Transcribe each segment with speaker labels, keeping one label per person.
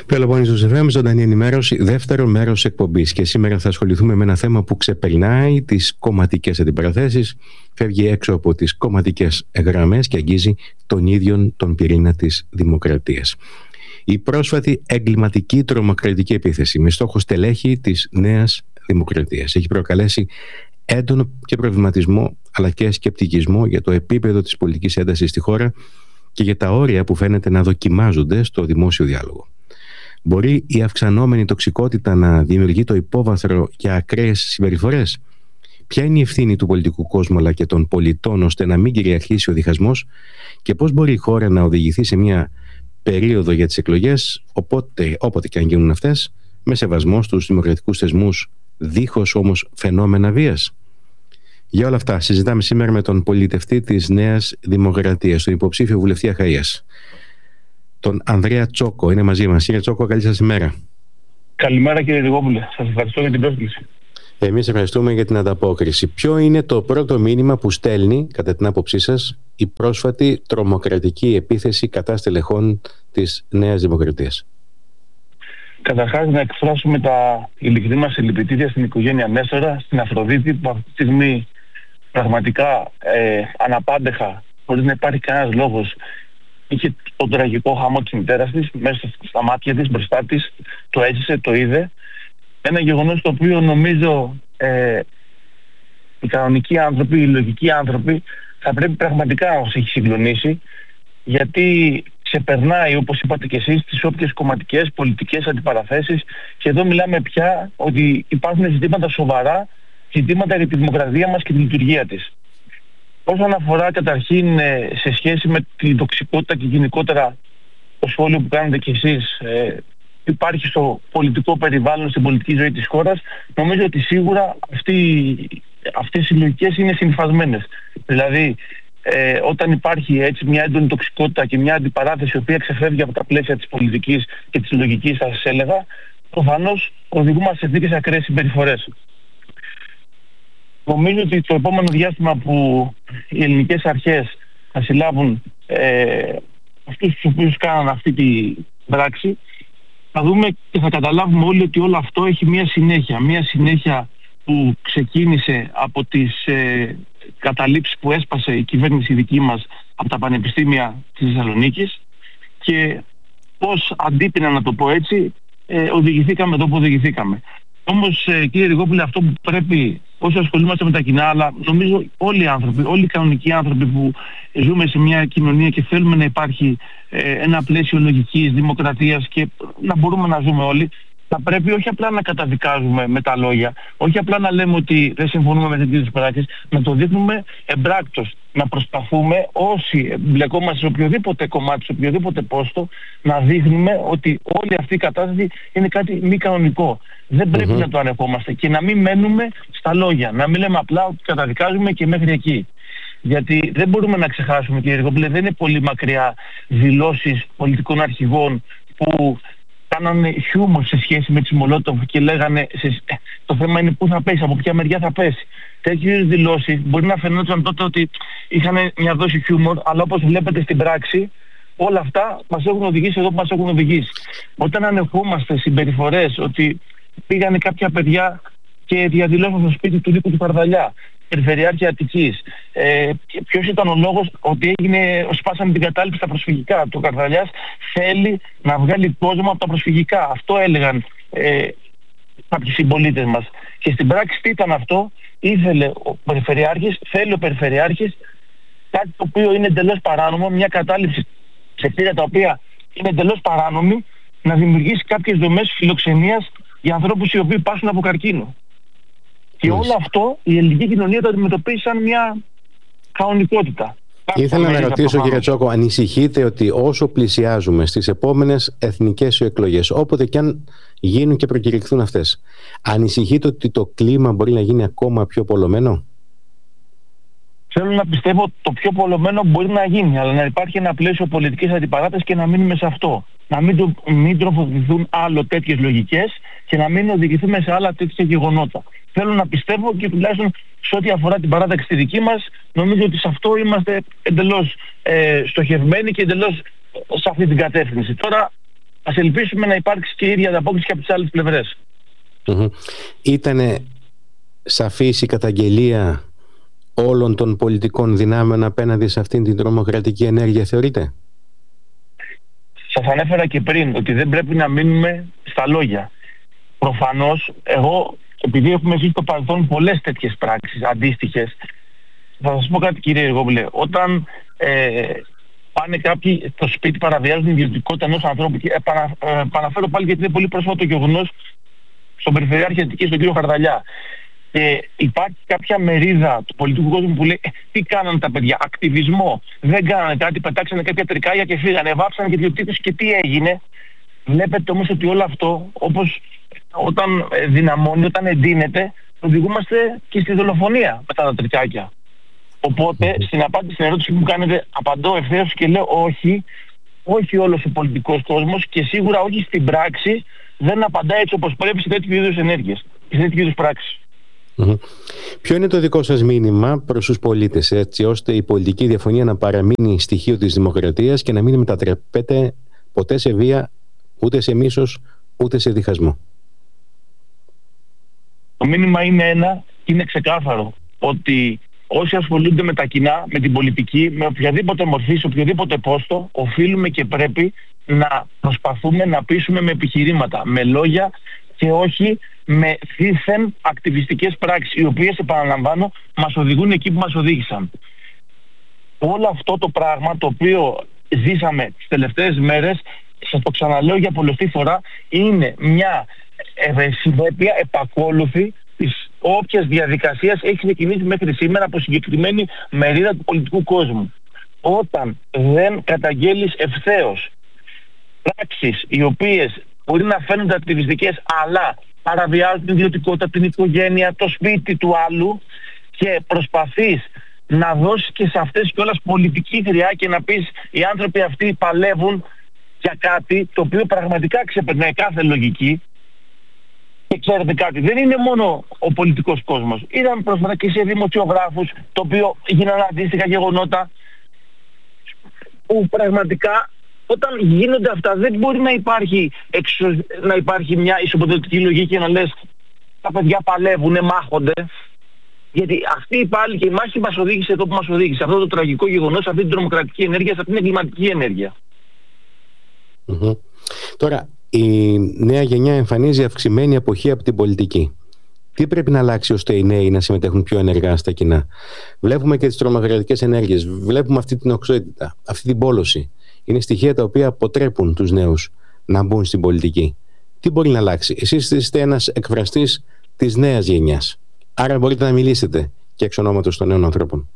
Speaker 1: Πελοπόννησος FM, ζωντανή ενημέρωση, δεύτερο μέρος εκπομπής. Και σήμερα θα ασχοληθούμε με ένα θέμα που ξεπερνάει τις κομματικές αντιπαραθέσεις, φεύγει έξω από τις κομματικές γραμμές και αγγίζει τον ίδιο τον πυρήνα της δημοκρατίας. Η πρόσφατη εγκληματική τρομοκρατική επίθεση με στόχο στελέχη της Νέας Δημοκρατίας έχει προκαλέσει έντονο και προβληματισμό αλλά και σκεπτικισμό για το επίπεδο της πολιτικής έντασης στη χώρα και για τα όρια που φαίνεται να δοκιμάζονται στο δημόσιο διάλογο. Μπορεί η αυξανόμενη τοξικότητα να δημιουργεί το υπόβαθρο για ακραίες συμπεριφορές? Ποια είναι η ευθύνη του πολιτικού κόσμου αλλά και των πολιτών ώστε να μην κυριαρχήσει ο διχασμός, και πώς μπορεί η χώρα να οδηγηθεί σε μια περίοδο για τις εκλογές, όποτε και αν γίνουν αυτές, με σεβασμό στους δημοκρατικούς θεσμούς, δίχως όμως φαινόμενα βίας? Για όλα αυτά συζητάμε σήμερα με τον πολιτευτή της Νέας Δημοκρατίας, τον υποψήφιο βουλευτή Αχαΐας, τον Ανδρέα Τσόκο. Είναι μαζί μας. Κύριε Τσόκο, καλή σας ημέρα.
Speaker 2: Καλημέρα κύριε Ριγόπουλε. Σας ευχαριστώ για την πρόσκληση.
Speaker 1: Εμείς ευχαριστούμε για την ανταπόκριση. Ποιο είναι το πρώτο μήνυμα που στέλνει, κατά την άποψή σας, η πρόσφατη τρομοκρατική επίθεση κατά στελεχών της Νέας Δημοκρατίας?
Speaker 2: Καταρχάς να εκφράσουμε τα ειλικρινή μας συλληπιτήρια στην οικογένεια Νέστορα, στην Αφροδίτη, που αυτή τη στιγμή πραγματικά αναπάντεχα, χωρίς να υπάρχει κανένας λόγος, είχε τον τραγικό χαμό της μητέρας της μέσα στα μάτια της, μπροστά της, το έζησε, το είδε. Ένα γεγονός το οποίο νομίζω οι κανονικοί άνθρωποι, οι λογικοί άνθρωποι θα πρέπει πραγματικά να μας έχει συγκλονίσει, γιατί ξεπερνάει, όπως είπατε και εσείς, τις όποιες κομματικές, πολιτικές αντιπαραθέσεις, και εδώ μιλάμε πια ότι υπάρχουν ζητήματα σοβαρά, ζητήματα για τη δημοκρατία μας και τη λειτουργία της. Όσον αφορά καταρχήν σε σχέση με την τοξικότητα και γενικότερα το σχόλιο που κάνετε κι εσείς, υπάρχει στο πολιτικό περιβάλλον, στην πολιτική ζωή της χώρας, νομίζω ότι σίγουρα αυτές οι λογικές είναι συμφασμένες. Δηλαδή, όταν υπάρχει έτσι μια έντονη τοξικότητα και μια αντιπαράθεση η οποία ξεφεύγει από τα πλαίσια της πολιτικής και της λογικής, θα σας έλεγα, προφανώς οδηγούμε σε εθνικές ακραίες συμπεριφορές. Νομίζω ότι το επόμενο διάστημα που οι ελληνικές αρχές θα συλλάβουν αυτούς τους οποίους κάναν αυτή τη πράξη, θα δούμε και θα καταλάβουμε όλοι ότι όλο αυτό έχει μια συνέχεια. Μια συνέχεια που ξεκίνησε από τις καταλήψεις που έσπασε η κυβέρνηση δική μας από τα πανεπιστήμια της Θεσσαλονίκης, και πώς αντίπεινα, να το πω έτσι, οδηγηθήκαμε εδώ που οδηγηθήκαμε. Όμως κύριε Ριγόπουλε, αυτό που πρέπει, όσο ασχολούμαστε με τα κοινά, αλλά νομίζω όλοι οι άνθρωποι, όλοι οι κανονικοί άνθρωποι που ζούμε σε μια κοινωνία και θέλουμε να υπάρχει ένα πλαίσιο λογικής, δημοκρατίας και να μπορούμε να ζούμε όλοι, θα πρέπει όχι απλά να καταδικάζουμε με τα λόγια, όχι απλά να λέμε ότι δεν συμφωνούμε με τέτοιες πράξεις, να το δείχνουμε εμπράκτος, να προσπαθούμε όσοι μπλεκόμαστε σε οποιοδήποτε κομμάτι, σε οποιοδήποτε πόστο, να δείχνουμε ότι όλη αυτή η κατάσταση είναι κάτι μη κανονικό. Δεν πρέπει να το ανεχόμαστε και να μην μένουμε στα λόγια, να μην λέμε απλά ότι καταδικάζουμε και μέχρι εκεί. Γιατί δεν μπορούμε να ξεχάσουμε, κύριε Ριγόπουλε, δεν είναι πολύ μακριά δηλώσεις πολιτικών αρχηγών που κάνανε χιούμορ σε σχέση με τις Μολότοφ και λέγανε το θέμα είναι πού θα πέσει, από ποια μεριά θα πέσει. Τέτοιες δηλώσεις μπορεί να φαινόταν τότε ότι είχαν μια δόση χιούμορ, αλλά όπως βλέπετε στην πράξη όλα αυτά μας έχουν οδηγήσει εδώ που μας έχουν οδηγήσει. Όταν ανεχόμαστε συμπεριφορές ότι πήγανε κάποια παιδιά και διαδηλώσαν στο σπίτι του Νίκου του Καρδαλιά, Περιφερειάρχη Αττικής, ποιος ήταν ο λόγος ότι σπάσαμε την κατάληψη στα προσφυγικά? Το Καρδαλιάς θέλει να βγάλει κόσμο από τα προσφυγικά. Αυτό έλεγαν κάποιοι συμπολίτες μας. Και στην πράξη τι ήταν αυτό? Ήθελε ο Περιφερειάρχης, θέλει ο Περιφερειάρχης κάτι το οποίο είναι εντελώς παράνομο, μια κατάληψη σε κτίρια τα οποία είναι εντελώς παράνομη, να δημιουργήσει κάποιες δομές φιλοξενίας για ανθρώπους οι οποίοι πάσουν από καρκίνο. Και όλο αυτό η ελληνική κοινωνία το αντιμετωπίζει σαν μια κανονικότητα.
Speaker 1: Ήθελα να ρωτήσω, κύριε Τσόκο, ανησυχείτε ότι όσο πλησιάζουμε στις επόμενες εθνικές εκλογές, όποτε και αν γίνουν και προκηρυχθούν αυτές, ανησυχείτε ότι το κλίμα μπορεί να γίνει ακόμα πιο πολλωμένο?
Speaker 2: Θέλω να πιστεύω ότι το πιο πολλωμένο μπορεί να γίνει, αλλά να υπάρχει ένα πλαίσιο πολιτικής αντιπαράθεσης και να μείνουμε σε αυτό. Να μην τροφοδοτηθούν άλλο τέτοιες λογικές και να μην οδηγηθούμε σε άλλα τέτοια γεγονότα. Θέλω να πιστεύω, και τουλάχιστον σε ό,τι αφορά την παράταξη τη δική μας, νομίζω ότι σε αυτό είμαστε εντελώς στοχευμένοι και εντελώς σε αυτή την κατεύθυνση. Τώρα ας ελπίσουμε να υπάρξει και η ίδια ανταπόκριση και από τις άλλες πλευρές.
Speaker 1: Ήτανε σαφής η καταγγελία όλων των πολιτικών δυνάμεων απέναντι σε αυτήν την τρομοκρατική ενέργεια, θεωρείτε?
Speaker 2: Σας ανέφερα και πριν ότι δεν πρέπει να μείνουμε στα λόγια. Προφανώς, εγώ, επειδή έχουμε ζήσει στο παρελθόν πολλές τέτοιες πράξεις αντίστοιχες, θα σας πω κάτι, κύριε Εργόπουλε. Όταν πάνε κάποιοι στο σπίτι, παραβιάζουν την ιδιωτικότητα ενός ανθρώπου, και επαναφέρω πάλι γιατί είναι πολύ πρόσφατο το γεγονός στον Περιφερειάρχη Αττικής, τον κύριο Χαρδαλιά. Και υπάρχει κάποια μερίδα του πολιτικού κόσμου που λέει τι κάνανε τα παιδιά, ακτιβισμό, δεν κάνανε κάτι, πετάξανε κάποια τρικάγια και φύγανε, βάψανε και διοτήτους και τι έγινε. Βλέπετε όμως ότι όλο αυτό, όπως όταν δυναμώνει, όταν εντείνεται, οδηγούμαστε και στη δολοφονία μετά τα τρικάκια. Οπότε στην απάντηση στην ερώτηση που μου κάνετε, απαντώ ευθέως και λέω όχι όλος ο πολιτικός κόσμος και σίγουρα όχι στην πράξη δεν απαντάει έτσι όπως πρέπει σε τέτοιου είδους ενέργειες, σε τέτοιου είδους πράξεις.
Speaker 1: Ποιο είναι το δικό σας μήνυμα προς τους πολίτες, έτσι ώστε η πολιτική διαφωνία να παραμείνει στοιχείο της δημοκρατίας και να μην μετατρέπεται ποτέ σε βία, ούτε σε μίσος, ούτε σε διχασμό?
Speaker 2: Το μήνυμα είναι ένα, είναι ξεκάθαρο, ότι όσοι ασχολούνται με τα κοινά, με την πολιτική, με οποιαδήποτε μορφή, σε οποιοδήποτε πόστο, οφείλουμε και πρέπει να προσπαθούμε να πείσουμε με επιχειρήματα, με λόγια και όχι με θύθεν ακτιβιστικές πράξεις, οι οποίες, επαναλαμβάνω, μας οδηγούν εκεί που μας οδήγησαν. Όλο αυτό το πράγμα το οποίο ζήσαμε τις τελευταίες μέρες, σας το ξαναλέω για πολλωστή φορά, είναι μια συνέπεια επακόλουθη της όποιας διαδικασίας έχει ξεκινήσει μέχρι σήμερα από συγκεκριμένη μερίδα του πολιτικού κόσμου. Όταν δεν καταγγέλεις ευθέως πράξεις οι οποίες μπορεί να φαίνονται ακτιβιστικές, αλλά παραβιάζουν την ιδιωτικότητα, την οικογένεια, το σπίτι του άλλου, και προσπαθείς να δώσεις και σε αυτές κιόλας πολιτική χρειά και να πεις οι άνθρωποι αυτοί παλεύουν για κάτι το οποίο πραγματικά ξεπερνάει κάθε λογική. Και ξέρετε κάτι, δεν είναι μόνο ο πολιτικός κόσμος. Είδαμε πρόσφατα και σε δημοσιογράφους, το οποίο γίνανε αντίστοιχα γεγονότα, που πραγματικά όταν γίνονται αυτά δεν μπορεί να υπάρχει μια ισοποδοτική λογική και να λες τα παιδιά παλεύουνε, μάχονται. Γιατί αυτή πάλι και η μάχη μας οδήγησε εδώ που μας οδήγησε. Αυτό το τραγικό γεγονός, αυτή την τρομοκρατική ενέργεια, σε αυτήν την εγκληματική ενέργεια.
Speaker 1: Τώρα, η νέα γενιά εμφανίζει αυξημένη αποχή από την πολιτική. Τι πρέπει να αλλάξει ώστε οι νέοι να συμμετέχουν πιο ενεργά στα κοινά? Βλέπουμε και τις τρομοκρατικές ενέργειες, βλέπουμε αυτή την οξύτητα, αυτή την πόλωση. Είναι στοιχεία τα οποία αποτρέπουν τους νέους να μπουν στην πολιτική. Τι μπορεί να αλλάξει? Εσείς είστε ένας εκφραστής της νέας γενιάς. Άρα μπορείτε να μιλήσετε και εξ ονόματος των νέων ανθρώπων.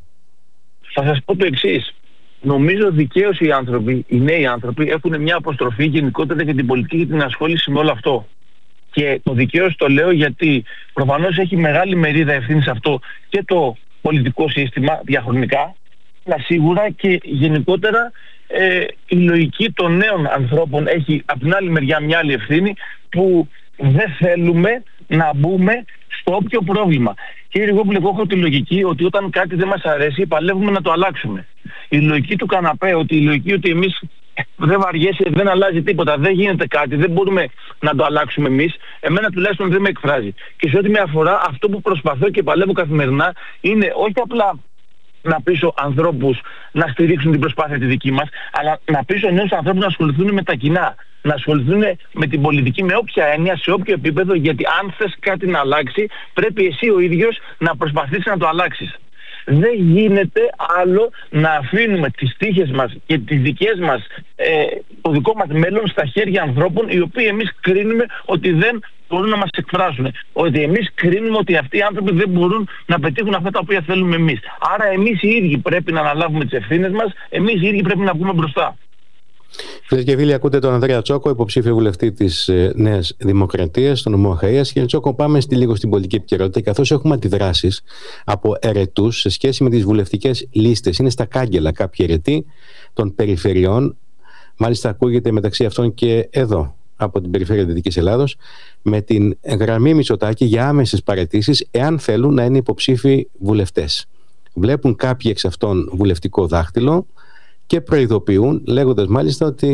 Speaker 2: Θα σας πω το εξής. Νομίζω δικαίως οι νέοι άνθρωποι έχουν μια αποστροφή γενικότερα για την πολιτική και την ασχόληση με όλο αυτό. Και το δικαίως το λέω γιατί προφανώς έχει μεγάλη μερίδα ευθύνη σε αυτό και το πολιτικό σύστημα διαχρονικά, αλλά σίγουρα και γενικότερα η λογική των νέων ανθρώπων έχει από την άλλη μεριά μια άλλη ευθύνη, που δεν θέλουμε να μπούμε στο όποιο πρόβλημα. Κύριε Γρηγόπουλε, εγώ έχω τη λογική ότι όταν κάτι δεν μας αρέσει, παλεύουμε να το αλλάξουμε. Η λογική του καναπέ, η λογική ότι εμείς δεν βαριέσαι, δεν αλλάζει τίποτα, δεν γίνεται κάτι, δεν μπορούμε να το αλλάξουμε εμείς, εμένα τουλάχιστον δεν με εκφράζει. Και σε ό,τι με αφορά, αυτό που προσπαθώ και παλεύω καθημερινά είναι όχι απλά να πείσω ανθρώπους να στηρίξουν την προσπάθεια τη δική μας, αλλά να πείσω νέους ανθρώπους να ασχοληθούν με τα κοινά, να ασχοληθούν με την πολιτική με όποια έννοια, σε όποιο επίπεδο, γιατί αν θες κάτι να αλλάξει, πρέπει εσύ ο ίδιος να προσπαθήσεις να το αλλάξεις. Δεν γίνεται άλλο να αφήνουμε τις τύχες μας και τις δικές μας, το δικό μας μέλλον στα χέρια ανθρώπων, οι οποίοι εμείς κρίνουμε ότι δεν μπορούν να μας εκφράσουν. Ότι εμείς κρίνουμε ότι αυτοί οι άνθρωποι δεν μπορούν να πετύχουν αυτά τα οποία θέλουμε εμείς. Άρα εμείς οι ίδιοι πρέπει να αναλάβουμε τις ευθύνες μας, εμείς οι ίδιοι πρέπει να βγούμε μπροστά.
Speaker 1: Φίλες και φίλοι, ακούτε τον Ανδρέα Τσόκο, υποψήφιο βουλευτή της Νέας Δημοκρατίας στον νομό Αχαΐας. Κύριε Τσόκο, πάμε λίγο στην πολιτική επικαιρότητα, καθώς έχουμε αντιδράσεις από ερετούς σε σχέση με τις βουλευτικές λίστες. Είναι στα κάγκελα κάποιοι ερετοί των περιφερειών. Μάλιστα, ακούγεται μεταξύ αυτών και εδώ, από την περιφέρεια Δυτικής Ελλάδος, με την γραμμή Μητσοτάκη για άμεσες παραιτήσεις, εάν θέλουν να είναι υποψήφοι βουλευτές. Βλέπουν κάποιοι εξ αυτών βουλευτικό δάχτυλο και προειδοποιούν, λέγοντας μάλιστα ότι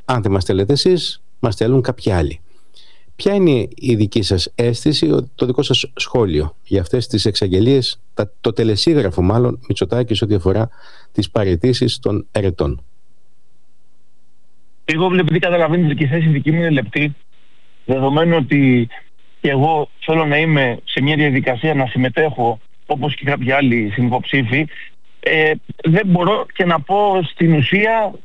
Speaker 1: Αν δεν μας στέλνετε εσείς, μας στέλνουν κάποιοι άλλοι. Ποια είναι η δική σας αίσθηση, το δικό σας σχόλιο για αυτές τις εξαγγελίες, το τελεσίγραφο μάλλον Μητσοτάκης ό,τι αφορά τις παραιτήσεις των ερετών?
Speaker 2: Εγώ, επειδή καταλαβαίνετε και η θέση δική μου είναι λεπτή, δεδομένου ότι και εγώ θέλω να είμαι σε μια διαδικασία να συμμετέχω όπως και κάποιοι άλλοι συνυποψήφοι, δεν μπορώ και να πω στην ουσία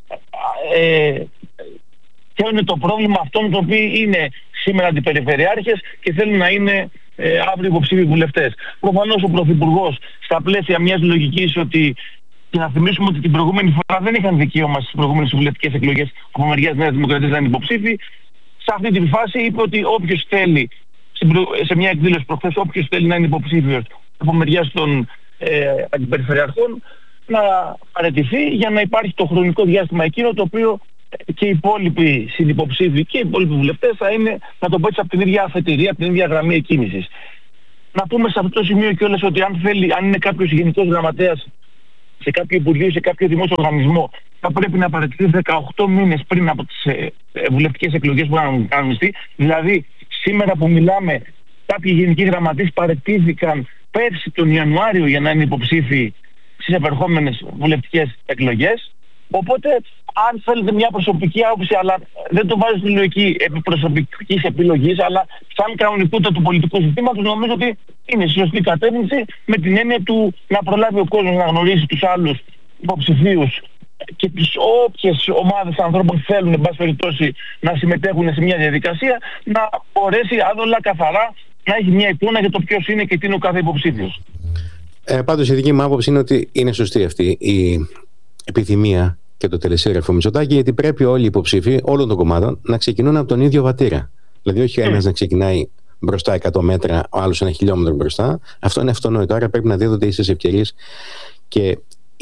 Speaker 2: ποιο είναι το πρόβλημα αυτών το οποίο είναι σήμερα αντιπεριφερειάρχες και θέλουν να είναι αύριο υποψήφιοι βουλευτές. Προφανώς ο Πρωθυπουργός, στα πλαίσια μιας λογικής ότι, και να θυμίσουμε ότι την προηγούμενη φορά δεν είχαν δικαίωμα στις προηγούμενες βουλευτικές εκλογές από μεριάς Νέας Δημοκρατίας να είναι υποψήφοι, σε αυτή τη φάση είπε ότι όποιος θέλει, σε μια εκδήλωση προχθές, όποιος θέλει να είναι υποψήφιος από μεριάς των αντιπεριφερειαρχών να παραιτηθεί για να υπάρχει το χρονικό διάστημα εκείνο το οποίο και οι υπόλοιποι συνυποψήφοι και οι υπόλοιποι βουλευτές θα είναι, να το πω έτσι, από την ίδια αφετηρία, από την ίδια γραμμή εκκίνησης. Να πούμε σε αυτό το σημείο κιόλας ότι αν είναι κάποιος γενικός γραμματέας σε κάποιο υπουργείο, σε κάποιο δημόσιο οργανισμό, θα πρέπει να παραιτηθεί 18 μήνες πριν από τις βουλευτικές εκλογές που έχουν κανονιστεί. Δηλαδή, σήμερα που μιλάμε, κάποιοι γενικοί γραμματείς παραιτήθηκαν πέρσι τον Ιανουάριο για να είναι υποψήφοι στις επερχόμενες βουλευτικές εκλογές. Οπότε, αν θέλετε μια προσωπική άποψη, αλλά δεν το βάζω στη λογική προσωπικής επιλογής, αλλά σαν κανονικότητα του πολιτικού συστήματος, νομίζω ότι είναι σωστή κατεύθυνση, με την έννοια του να προλάβει ο κόσμος να γνωρίσει τους άλλους υποψηφίους και τις όποιες ομάδες ανθρώπων θέλουν, εν πάση περιπτώσει, να συμμετέχουν σε μια διαδικασία, να μπορέσει άδολα, καθαρά, να έχει μια εικόνα για το ποιος είναι και τι είναι ο κάθε υποψήφιος.
Speaker 1: Πάντως η δική μου άποψη είναι ότι είναι σωστή αυτή η επιθυμία και το τελεσίγραφο Μητσοτάκη, γιατί πρέπει όλοι οι υποψήφοι όλων των κομμάτων να ξεκινούν από τον ίδιο βατήρα. Δηλαδή, όχι ένας να ξεκινάει μπροστά 100 μέτρα, ο άλλος 1 χιλιόμετρο μπροστά. Αυτό είναι αυτονόητο. Άρα πρέπει να δίδονται ίσες ευκαιρίες και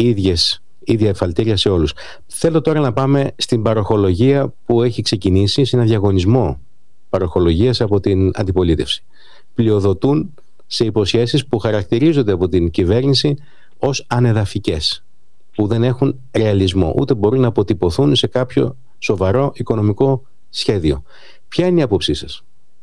Speaker 1: ίδια εφαλτήρια σε όλους. Θέλω τώρα να πάμε στην παροχολογία που έχει ξεκινήσει, σε ένα διαγωνισμό παροχολογίας από την αντιπολίτευση. Πλειοδοτούν σε υποσχέσεις που χαρακτηρίζονται από την κυβέρνηση ως ανεδαφικές, που δεν έχουν ρεαλισμό, ούτε μπορούν να αποτυπωθούν σε κάποιο σοβαρό οικονομικό σχέδιο. Ποια είναι η άποψή σας?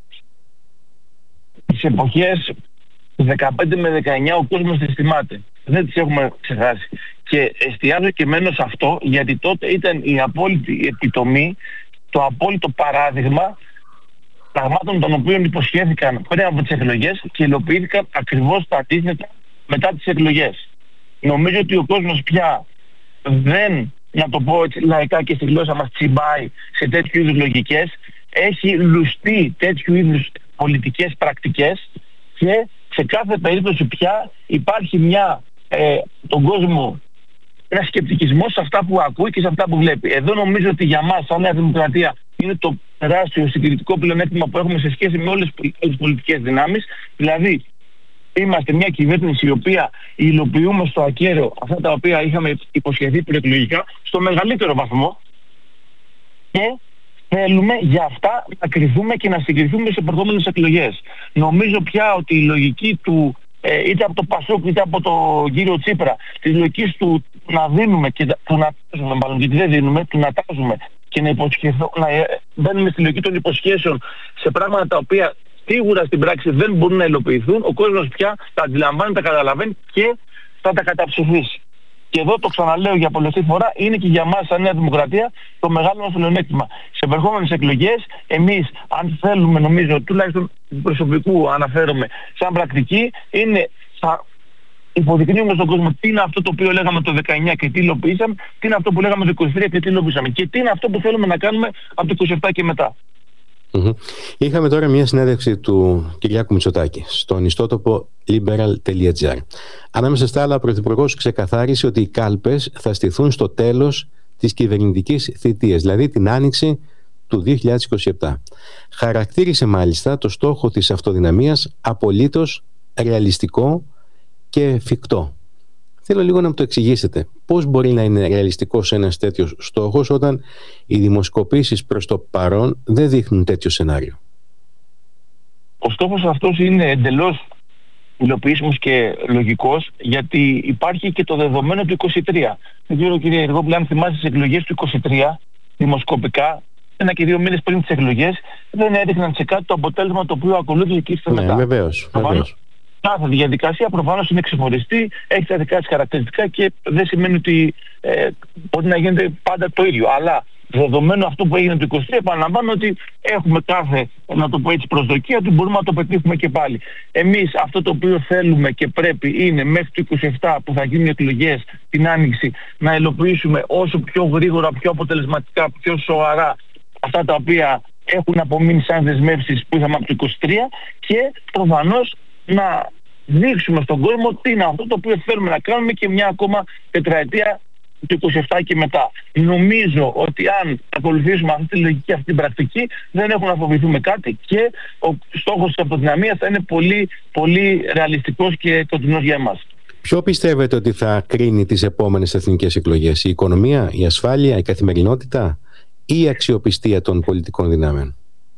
Speaker 2: Τις εποχές 15 με 19 ο κόσμος τις θυμάται. Δεν τις έχουμε ξεχάσει. Και εστιάζω και μένω σε αυτό, γιατί τότε ήταν η απόλυτη επιτομή, το απόλυτο παράδειγμα πραγμάτων των οποίων υποσχέθηκαν πριν από τις εκλογές και υλοποιήθηκαν ακριβώς τα αντίθετα μετά τις εκλογές. Νομίζω ότι ο κόσμος πια δεν, να το πω έτσι λαϊκά και στη γλώσσα μας, τσιμπάει σε τέτοιου είδους λογικές, έχει λουστεί τέτοιου είδους πολιτικές πρακτικές και σε κάθε περίπτωση πια υπάρχει τον κόσμο ένα σκεπτικισμό σε αυτά που ακούει και σε αυτά που βλέπει. Εδώ νομίζω ότι για μας, σαν Νέα Δημοκρατία, είναι το τεράστιο συγκριτικό πλεονέκτημα που έχουμε σε σχέση με όλες τις πολιτικές δυνάμεις. Δηλαδή, είμαστε μια κυβέρνηση η οποία υλοποιούμε στο ακέραιο αυτά τα οποία είχαμε υποσχεθεί προεκλογικά στο μεγαλύτερο βαθμό και θέλουμε για αυτά να κρυθούμε και να συγκριθούμε σε επερχόμενες εκλογές. Νομίζω πια ότι η λογική του είτε από το Πασόκ είτε από τον κύριο Τσίπρα, τη λογική του να δίνουμε και του να τάζουμε, μάλλον γιατί δεν δίνουμε, του να τάζουμε και να μπαίνουμε στη λογική των υποσχέσεων σε πράγματα τα οποία σίγουρα στην πράξη δεν μπορούν να υλοποιηθούν, ο κόσμος πια τα αντιλαμβάνει, τα καταλαβαίνει και θα τα καταψηφίσει. Και εδώ το ξαναλέω για πολλωστή φορά, είναι και για μας σαν Νέα Δημοκρατία το μεγάλο μας πλεονέκτημα. Σε επερχόμενες εκλογές, εμείς αν θέλουμε, νομίζω, τουλάχιστον προσωπικού αναφέρομαι, σαν πρακτική, θα υποδεικνύουμε στον κόσμο τι είναι αυτό το οποίο λέγαμε το 19 και τι υλοποιήσαμε, τι είναι αυτό που λέγαμε το 23 και τι υλοποιήσαμε και τι είναι αυτό που θέλουμε να κάνουμε από το 27 και μετά.
Speaker 1: Είχαμε τώρα μια συνέντευξη του Κυριάκου Μητσοτάκη στον ιστότοπο liberal.gr. Ανάμεσα στα άλλα, ο Πρωθυπουργός ξεκαθάρισε ότι οι κάλπες θα στηθούν στο τέλος της κυβερνητικής θητείας, δηλαδή την άνοιξη του 2027. Χαρακτήρισε μάλιστα το στόχο της αυτοδυναμίας απολύτως ρεαλιστικό και εφικτό. Θέλω λίγο να μου το εξηγήσετε. Πώς μπορεί να είναι ρεαλιστικός ένας τέτοιος στόχος όταν οι δημοσκοπήσεις προς το παρόν δεν δείχνουν τέτοιο σενάριο?
Speaker 2: Ο στόχος αυτός είναι εντελώς υλοποιήσιμος και λογικός, γιατί υπάρχει και το δεδομένο του 23. Δεν ξέρω, κύριε Εργόπουλε, αν θυμάστε τις εκλογές του 23, δημοσκοπικά, 1 και 2 μήνες πριν τις εκλογές, δεν έδειχναν σε κάτι το αποτέλεσμα το οποίο ακολούθησε και ήρθε μετά.
Speaker 1: Βεβαίως.
Speaker 2: Κάθε διαδικασία προφανώς είναι ξεχωριστή, έχει τα δικά της χαρακτηριστικά και δεν σημαίνει ότι μπορεί να γίνεται πάντα το ίδιο. Αλλά δεδομένου αυτό που έγινε το 23, επαναλαμβάνω ότι έχουμε κάθε, να το πω έτσι, προσδοκία ότι μπορούμε να το πετύχουμε και πάλι. Εμείς αυτό το οποίο θέλουμε και πρέπει είναι μέχρι το 27 που θα γίνουν οι εκλογές την Άνοιξη να υλοποιήσουμε όσο πιο γρήγορα, πιο αποτελεσματικά, πιο σοβαρά αυτά τα οποία έχουν απομείνει σαν δεσμεύσεις που είχαμε από το 23 και προφανώς να δείξουμε στον κόσμο τι είναι αυτό το οποίο θέλουμε να κάνουμε και μια ακόμα τετραετία του 27 και μετά. Νομίζω ότι αν ακολουθήσουμε αυτή τη λογική, αυτή την πρακτική, δεν έχουμε να φοβηθούμε κάτι και ο στόχος της αυτοδυναμίας θα είναι πολύ, πολύ ρεαλιστικός και κοντινός για εμάς.
Speaker 1: Ποιο πιστεύετε ότι θα κρίνει τις επόμενες εθνικές εκλογές, η οικονομία, η ασφάλεια, η καθημερινότητα ή η αξιοπιστία των πολιτικών δυνάμεων?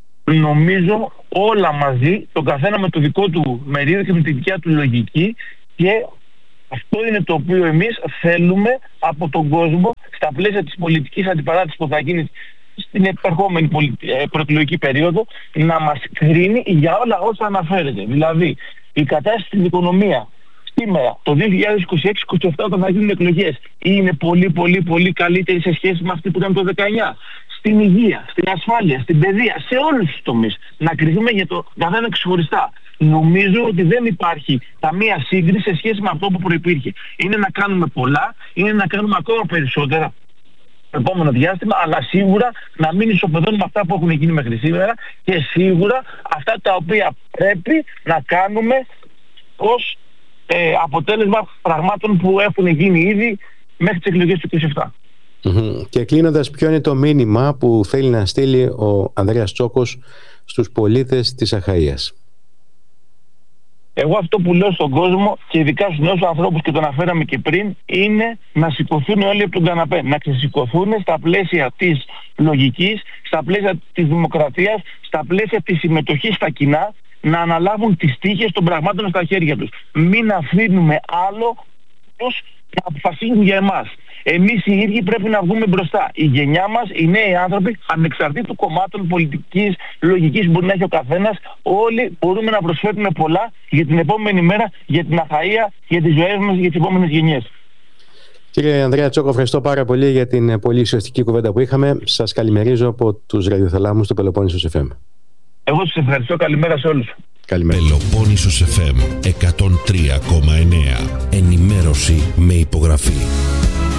Speaker 2: Νομίζω όλα μαζί, το καθένα με το δικό του μερίδιο και με τη δικιά του λογική, και αυτό είναι το οποίο εμείς θέλουμε από τον κόσμο στα πλαίσια της πολιτικής αντιπαράτησης που θα γίνει στην επερχόμενη προεκλογική περίοδο, να μας κρίνει για όλα όσα αναφέρεται. Δηλαδή, η κατάσταση στην οικονομία σήμερα, το 2026-2027, όταν θα γίνουν εκλογές, είναι πολύ πολύ πολύ καλύτερη σε σχέση με αυτή που ήταν το 19. Στην υγεία, στην ασφάλεια, στην παιδεία, σε όλους τους τομείς. Να κριθούμε για το καθένα ξεχωριστά. Νομίζω ότι δεν υπάρχει καμία σύγκριση σε σχέση με αυτό που προϋπήρχε. Είναι να κάνουμε πολλά, είναι να κάνουμε ακόμα περισσότερα το επόμενο διάστημα, αλλά σίγουρα να μην ισοπεδώνουμε αυτά που έχουν γίνει μέχρι σήμερα και σίγουρα αυτά τα οποία πρέπει να κάνουμε ως αποτέλεσμα πραγμάτων που έχουν γίνει ήδη μέχρι τις εκλογές του 27.
Speaker 1: Και κλείνοντας, ποιο είναι το μήνυμα που θέλει να στείλει ο Ανδρέας Τσόκος στους πολίτες της Αχαΐας?
Speaker 2: Εγώ αυτό που λέω στον κόσμο και ειδικά στους νέους ανθρώπους, και το αναφέραμε και πριν, είναι να σηκωθούν όλοι από τον καναπέ, να ξεσηκωθούν στα πλαίσια της λογικής, στα πλαίσια της δημοκρατίας, στα πλαίσια της συμμετοχής στα κοινά, να αναλάβουν τις τύχες των πραγμάτων στα χέρια τους. Μην αφήνουμε άλλο τους να αποφασίζουν για εμάς. Εμείς οι ίδιοι πρέπει να βγούμε μπροστά. Η γενιά μας, οι νέοι άνθρωποι, ανεξαρτήτου κομμάτων, πολιτικής, λογικής μπορεί να έχει ο καθένας, όλοι μπορούμε να προσφέρουμε πολλά για την επόμενη μέρα, για την Αχαΐα, για τις ζωές μας, για τις επόμενες γενιές.
Speaker 1: Κύριε Ανδρέα Τσόκο, ευχαριστώ πάρα πολύ για την πολύ ουσιαστική κουβέντα που είχαμε. Σας καλημερίζω από τους ραδιοθαλάμους του Πελοπόννησος FM.
Speaker 2: Εγώ σας ευχαριστώ. Καλημέρα σε όλους.
Speaker 1: Καλημέρα.
Speaker 3: Πελοπόννησος FM 103,9. Ενημέρωση με υπογραφή.